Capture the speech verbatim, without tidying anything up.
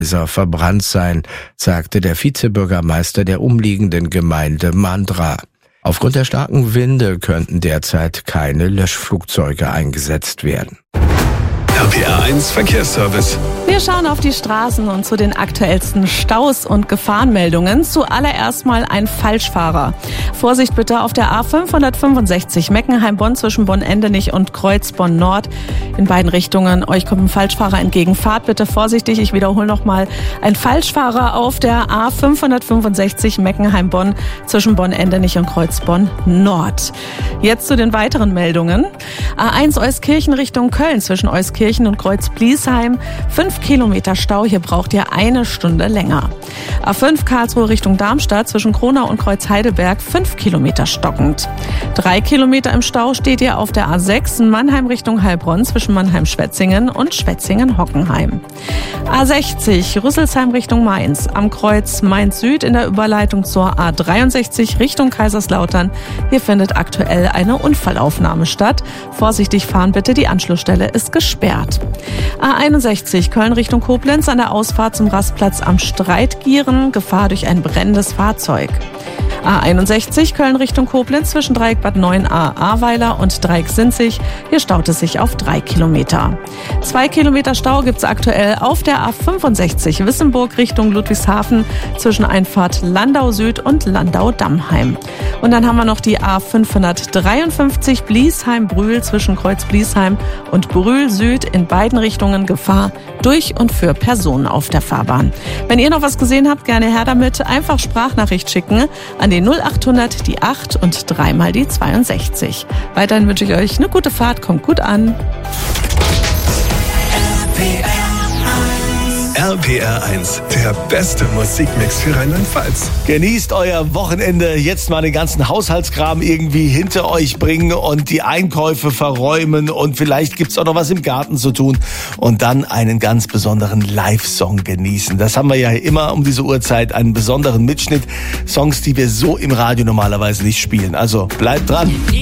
verbrannt sein, sagte der Vizebürgermeister der umliegenden Gemeinde Mandra. Aufgrund der starken Winde könnten derzeit keine Löschflugzeuge eingesetzt werden. R P R eins Verkehrsservice. Wir schauen auf die Straßen und zu den aktuellsten Staus und Gefahrenmeldungen. Zuallererst mal ein Falschfahrer. Vorsicht bitte auf der A fünfhundertfünfundsechzig Meckenheim-Bonn zwischen Bonn-Endenich und Kreuz-Bonn-Nord. In beiden Richtungen. Euch kommt ein Falschfahrer entgegen. Fahrt bitte vorsichtig. Ich wiederhole nochmal. Ein Falschfahrer auf der A fünfhundertfünfundsechzig Meckenheim-Bonn zwischen Bonn-Endenich und Kreuz-Bonn-Nord. Jetzt zu den weiteren Meldungen. A eins Euskirchen Richtung Köln zwischen Euskirchen und Kreuz-Bliesheim. Fünf Kilometer Stau, hier braucht ihr eine Stunde länger. A fünf Karlsruhe Richtung Darmstadt zwischen Kronau und Kreuz-Heidelberg. Fünf Kilometer stockend. Drei Kilometer im Stau steht ihr auf der A sechs Mannheim Richtung Heilbronn zwischen Mannheim-Schwetzingen und Schwetzingen-Hockenheim. A sechzig Rüsselsheim Richtung Mainz. Am Kreuz Mainz-Süd in der Überleitung zur A dreiundsechzig Richtung Kaiserslautern. Hier findet aktuell eine Unfallaufnahme statt. Vorsichtig fahren bitte, die Anschlussstelle ist gesperrt. A einundsechzig Köln Richtung Koblenz an der Ausfahrt zum Rastplatz am Streitgieren. Gefahr durch ein brennendes Fahrzeug. A einundsechzig Köln Richtung Koblenz zwischen Dreieck Bad neun a Ahrweiler und Dreieck Sinzig. Hier staut es sich auf drei Kilometer. Zwei Kilometer Stau gibt es aktuell auf der A fünfundsechzig Wissemburg Richtung Ludwigshafen zwischen Einfahrt Landau Süd und Landau-Dammheim. Und dann haben wir noch die A fünfhundertdreiundfünfzig Bliesheim-Brühl zwischen Kreuz-Bliesheim und Brühl Süd in beiden Richtungen. Gefahr durch und für Personen auf der Fahrbahn. Wenn ihr noch was gesehen habt, gerne her damit. Einfach Sprachnachricht schicken an die null achthundert, die acht und dreimal die zweiundsechzig. Weiterhin wünsche ich euch eine gute Fahrt, kommt gut an. R P R eins, der beste Musikmix für Rheinland-Pfalz. Genießt euer Wochenende, jetzt mal den ganzen Haushaltskram irgendwie hinter euch bringen und die Einkäufe verräumen und vielleicht gibt's auch noch was im Garten zu tun und dann einen ganz besonderen Live-Song genießen. Das haben wir ja immer um diese Uhrzeit, einen besonderen Mitschnitt, Songs, die wir so im Radio normalerweise nicht spielen. Also bleibt dran.